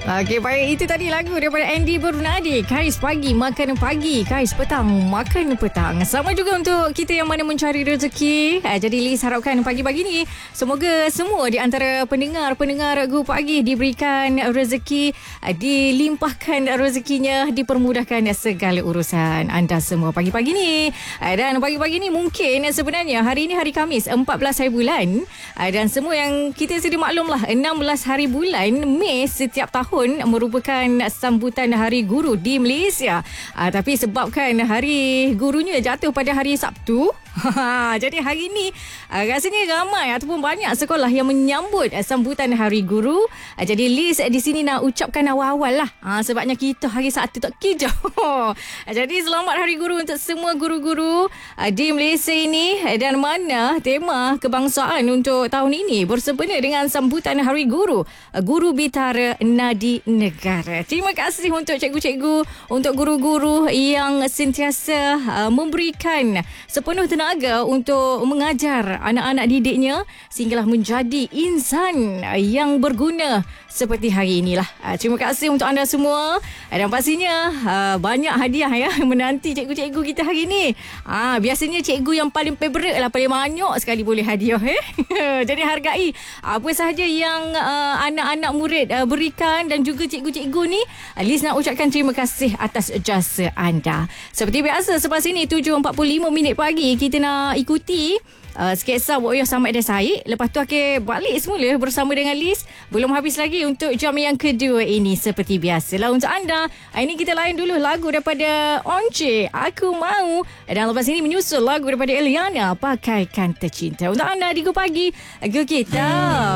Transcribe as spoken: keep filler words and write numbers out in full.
Okey, baik. Itu tadi lagu daripada Andy Bernadi. Kais pagi, makan pagi. Kais petang, makan petang. Sama juga untuk kita yang mana mencari rezeki. Eh, jadi Liz harapkan pagi-pagi ni semoga semua di antara pendengar-pendengar Go Pagi diberikan rezeki, eh, dilimpahkan rezekinya, dipermudahkan segala urusan anda semua pagi-pagi ni. Eh, dan pagi-pagi ni mungkin sebenarnya hari ini hari Khamis, empat belas hari bulan. Eh, dan semua yang kita sedia maklumlah, enam belas hari bulan Mei setiap tahun merupakan sambutan Hari Guru di Malaysia. Uh, tapi sebabkan Hari Gurunya jatuh pada hari Sabtu, jadi hari ini uh, rasanya ramai ataupun banyak sekolah yang menyambut uh, sambutan Hari Guru. Uh, jadi Liz uh, di sini nak ucapkan awal-awal lah. Uh, sebabnya kita hari Sabtu tak kerja. uh, jadi selamat Hari Guru untuk semua guru-guru uh, di Malaysia ini. Uh, dan mana tema kebangsaan untuk tahun ini bersempena dengan sambutan Hari Guru. Uh, Guru Bitara Nadi Negara. Terima kasih untuk cikgu-cikgu, untuk guru-guru yang sentiasa uh, memberikan sepenuh tenaga untuk mengajar anak-anak didiknya sehinggalah menjadi insan yang berguna seperti hari inilah. Uh, terima kasih untuk anda semua. Uh, dan pastinya uh, banyak hadiah ya menanti cikgu-cikgu kita hari ini. Uh, biasanya cikgu yang paling favourite lah, paling banyak sekali boleh hadiah. Eh? Jadi hargai apa sahaja yang uh, anak-anak murid uh, berikan dan juga cikgu-cikgu ni. Liz nak ucapkan terima kasih atas jasa anda. Seperti biasa, selepas ini tujuh empat puluh lima minit pagi kita nak ikuti Uh, sketsa Woyo Samad dan Said. Lepas tu akan balik semula bersama dengan Liz. Belum habis lagi untuk jam yang kedua ini. Seperti biasalah untuk anda. Ini kita layan dulu lagu daripada Once, Aku Mau. Dan lepas ini menyusul lagu daripada Eliana, Pakaikan Tercinta. Untuk anda di Go Pagi, Go Kita.